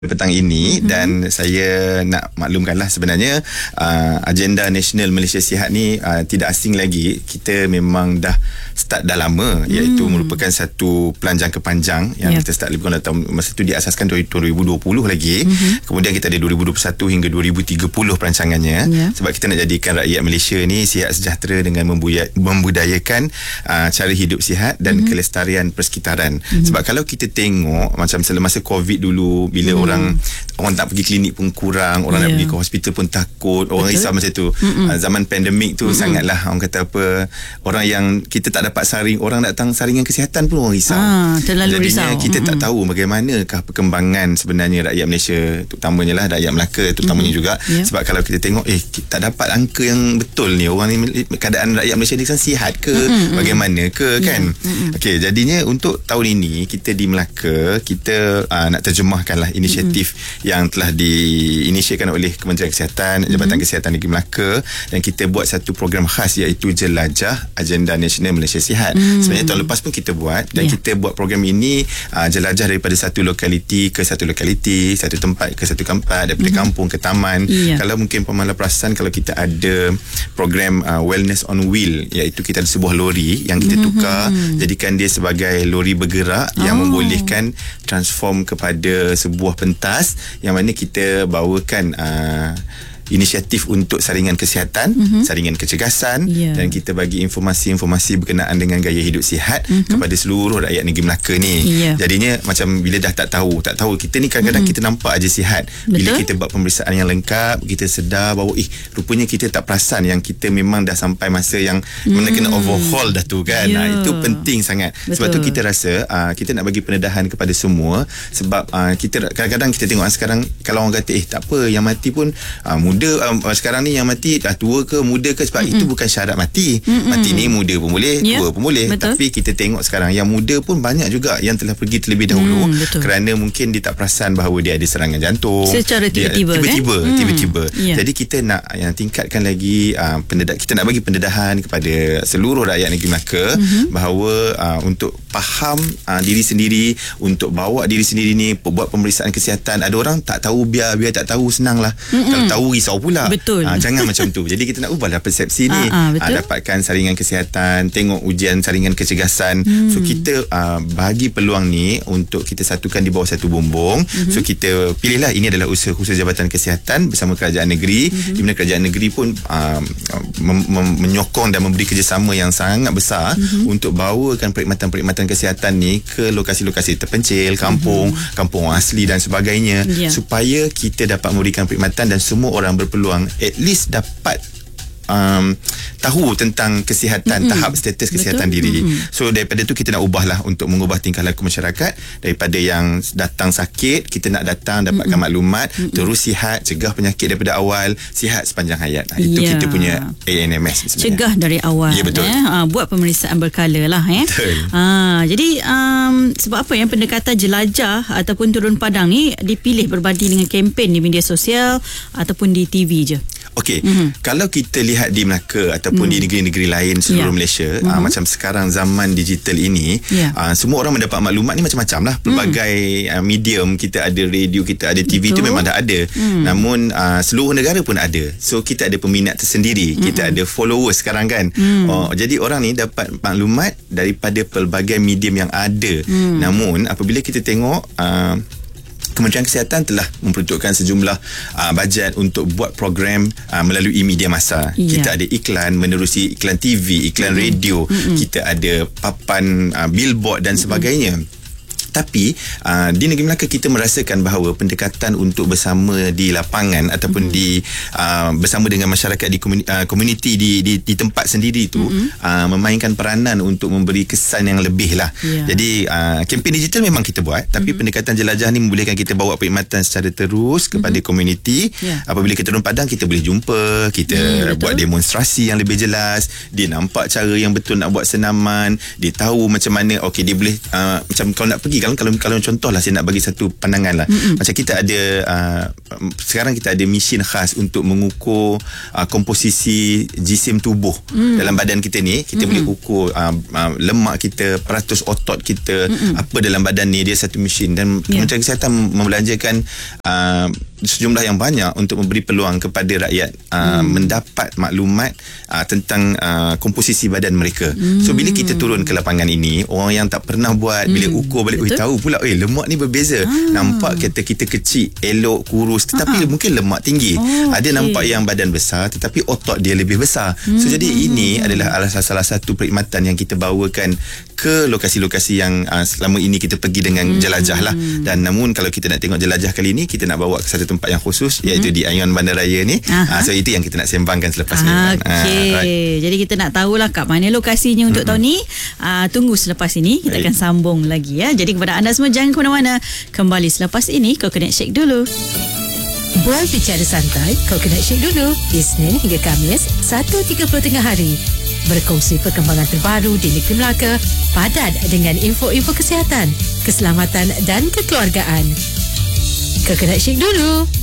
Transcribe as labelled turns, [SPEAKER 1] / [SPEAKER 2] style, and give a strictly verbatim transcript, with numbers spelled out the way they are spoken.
[SPEAKER 1] petang ini, mm-hmm. dan saya nak maklumkanlah sebenarnya uh, agenda Nasional Malaysia Sihat ni uh, tidak asing lagi. Kita memang dah start dah lama, mm. iaitu merupakan satu pelan jangka panjang yang yep. kita start lebih kurang tahun masa tu diasaskan dua ribu dua puluh lagi, mm-hmm. kemudian kita ada dua ribu dua puluh satu hingga dua ribu tiga puluh perancangannya, yeah. sebab kita nak jadikan rakyat Malaysia ni sihat sejahtera dengan membuya- membudayakan uh, cara hidup sihat dan mm-hmm. kelestarian persekitaran. Mm-hmm. Sebab kalau kita tengok macam semasa COVID dulu, bila mm-hmm. orang orang tak pergi klinik pun kurang, orang yeah. nak pergi ke hospital pun takut, orang risau macam tu. Uh, zaman pandemik tu Mm-mm. sangatlah orang kata apa, orang yang kita tak dapat saring, orang datang saringan kesihatan pun orang risau.
[SPEAKER 2] Ah, terlalu
[SPEAKER 1] Jadinya
[SPEAKER 2] risau.
[SPEAKER 1] kita
[SPEAKER 2] Mm-mm.
[SPEAKER 1] tak tahu bagaimanakah perkembangan sebenarnya rakyat Malaysia, terutamanya lah rakyat Melaka terutamanya Mm-mm. juga. Yeah. Sebab kalau kita tengok eh kita tak dapat angka yang betul ni, orang ni keadaan rakyat Malaysia ni kan sihat ke, Mm-mm. bagaimana ke, kan. Yeah. Okey, jadinya untuk tahun ini kita di Melaka kita uh, nak terjemahkanlah inisiatif Mm-hmm. yang telah diinisiakan oleh Kementerian Kesihatan, Jabatan mm-hmm. Kesihatan Negeri Melaka, dan kita buat satu program khas iaitu Jelajah Agenda Nasional Malaysia Sihat. Mm. Sebenarnya tahun lepas pun kita buat, dan yeah. kita buat program ini uh, jelajah daripada satu lokaliti ke satu lokaliti, satu tempat ke satu tempat, daripada mm-hmm. kampung ke taman. Yeah. Kalau mungkin pemahaman perasan, kalau kita ada program uh, Wellness on Wheel, iaitu kita ada sebuah lori yang kita tukar mm-hmm. jadikan dia sebagai lori bergerak oh. yang membolehkan transform kepada sebuah pentas yang mana kita bawakan uh, inisiatif untuk saringan kesihatan, mm-hmm. saringan kecergasan, yeah. dan kita bagi informasi-informasi berkenaan dengan gaya hidup sihat mm-hmm. kepada seluruh rakyat negeri Melaka ni. Yeah. Jadinya macam bila dah tak tahu, tak tahu kita ni kadang-kadang mm-hmm. kita nampak aja sihat. Betul? Bila kita buat pemeriksaan yang lengkap, kita sedar bahawa eh rupanya kita tak perasan yang kita memang dah sampai masa yang mm. mana kena overhaul dah tu, kan. Yeah. Nah, itu penting sangat. Betul. Sebab tu kita rasa uh, kita nak bagi pendedahan kepada semua, sebab uh, kita kadang-kadang kita tengok uh, sekarang kalau orang kata eh tak apa yang mati pun uh, muda. Um, sekarang ni yang mati dah tua ke muda ke, sebab Mm-mm. itu bukan syarat mati. Mm-mm. Mati ni muda pun boleh, yeah. tua pun boleh. Betul. Tapi kita tengok sekarang yang muda pun banyak juga yang telah pergi terlebih dahulu mm, kerana mungkin dia tak perasan bahawa dia ada serangan jantung
[SPEAKER 2] secara tiba-tiba,
[SPEAKER 1] dia, tiba-tiba,
[SPEAKER 2] kan?
[SPEAKER 1] tiba-tiba.
[SPEAKER 2] Mm, yeah.
[SPEAKER 1] Jadi kita nak yang tingkatkan lagi uh, pendedah, kita nak bagi pendedahan kepada seluruh rakyat negeri Melaka mm-hmm. bahawa uh, untuk faham uh, diri sendiri, untuk bawa diri sendiri ni buat pemeriksaan kesihatan. Ada orang tak tahu, biar biar tak tahu, senanglah. Mm-mm. Kalau tahu risau pula.
[SPEAKER 2] Betul.
[SPEAKER 1] Ha, jangan macam tu. Jadi kita nak ubahlah persepsi ni.
[SPEAKER 2] Ha, ha,
[SPEAKER 1] ha, dapatkan saringan kesihatan, tengok ujian saringan kecergasan. Hmm. So kita uh, bagi peluang ni untuk kita satukan di bawah satu bumbung. Hmm. So kita pilihlah ini adalah usaha khusus Jabatan Kesihatan bersama Kerajaan Negeri. Hmm. Di mana Kerajaan Negeri pun uh, mem- mem- menyokong dan memberi kerjasama yang sangat besar hmm. untuk bawakan perkhidmatan-perkhidmatan kesihatan ni ke lokasi-lokasi terpencil, kampung, hmm. kampung asli dan sebagainya, yeah. supaya kita dapat memberikan perkhidmatan dan semua orang berpeluang at least dapat um, tahu tentang kesihatan, mm-hmm. tahap status kesihatan Betul? diri. Mm-hmm. So daripada tu kita nak ubahlah untuk mengubah tingkah laku masyarakat, daripada yang datang sakit, kita nak datang dapatkan mm-hmm. maklumat, mm-hmm. terus sihat, cegah penyakit daripada awal, sihat sepanjang hayat. Ha, itu yeah. kita punya A N M S sebenarnya.
[SPEAKER 2] Cegah dari awal.
[SPEAKER 1] Ya, betul.
[SPEAKER 2] Eh? Ha, buat pemeriksaan berkala lah. Eh?
[SPEAKER 1] Betul.
[SPEAKER 2] Ha, jadi um, sebab apa yang pendekatan jelajah ataupun turun padang ni dipilih berbanding dengan kempen di media sosial ataupun di T V je?
[SPEAKER 1] Okey, mm-hmm. kalau kita lihat di Melaka ataupun mm. di negeri-negeri lain seluruh yeah. Malaysia, mm-hmm. uh, macam sekarang zaman digital ini, yeah. uh, semua orang mendapat maklumat ni macam-macam lah. Pelbagai mm. uh, medium, kita ada radio, kita ada T V, itu memang dah ada. Mm. Namun uh, seluruh negara pun ada. So kita ada peminat tersendiri, mm-hmm. kita ada followers sekarang, kan. Mm. Uh, jadi orang ni dapat maklumat daripada pelbagai medium yang ada. Mm. Namun apabila kita tengok uh, Kementerian Kesihatan telah memperuntukkan sejumlah uh, bajet untuk buat program uh, melalui media masa. Yeah. Kita ada iklan menerusi iklan T V, iklan mm-hmm. radio, mm-hmm. kita ada papan uh, billboard dan mm-hmm. sebagainya. Tapi uh, di negeri Melaka kita merasakan bahawa pendekatan untuk bersama di lapangan ataupun mm-hmm. di uh, bersama dengan masyarakat di komuniti, uh, komuniti di, di di tempat sendiri itu mm-hmm. uh, memainkan peranan untuk memberi kesan yang lebih lah. Yeah. Jadi uh, kempen digital memang kita buat, tapi mm-hmm. pendekatan jelajah ni membolehkan kita bawa perkhidmatan secara terus kepada mm-hmm. komuniti. Yeah. Apabila kita turun padang, kita boleh jumpa, kita mm, buat demonstrasi yang lebih jelas, dia nampak cara yang betul nak buat senaman, dia tahu macam mana okey dia boleh uh, macam kalau nak pergi kalau kalau kalau contohlah saya nak bagi satu pandangan lah. Mm-hmm. Macam kita ada uh, sekarang kita ada mesin khas untuk mengukur uh, komposisi jisim tubuh mm. dalam badan kita ni. Kita mm-hmm. boleh ukur uh, uh, lemak kita, peratus otot kita, mm-hmm. apa dalam badan ni. Dia satu mesin dan yeah. Kementerian Kesihatan membelanjakan uh, sejumlah yang banyak untuk memberi peluang kepada rakyat uh, mm. mendapat maklumat uh, tentang uh, komposisi badan mereka. Mm. So bila kita turun ke lapangan ini, orang yang tak pernah buat mm. bila ukur balik, oi tahu pula eh lemak ni berbeza. Ah. Nampak kata kita kecil, elok, kurus tetapi uh-huh. mungkin lemak tinggi. Oh, ada okay. nampak yang badan besar tetapi otot dia lebih besar. Mm. So jadi ini adalah salah satu perkhidmatan yang kita bawakan ke lokasi-lokasi yang uh, selama ini kita pergi dengan mm. jelajah lah. Dan namun kalau kita nak tengok jelajah kali ini, kita nak bawa ke satu tempat yang khusus iaitu mm. di Ion Bandaraya ni. Uh-huh. Uh, so itu yang kita nak sembangkan selepas ni.
[SPEAKER 2] Okey. Uh, right. Jadi kita nak tahulah kat mana lokasinya untuk mm-hmm. tahun ni. Uh, tunggu selepas ini kita right. akan sambung lagi ya. Jadi kepada anda semua jangan ke mana-mana. Kembali selepas ini Coconut Shake dulu.
[SPEAKER 3] Buat bicara santai, Coconut Shake dulu. Isnin hingga Khamis satu tiga puluh tengah hari. Berkongsi perkembangan terbaru di Negeri Melaka, padat dengan info-info kesihatan, keselamatan dan kekeluargaan. Coconut Shake dulu.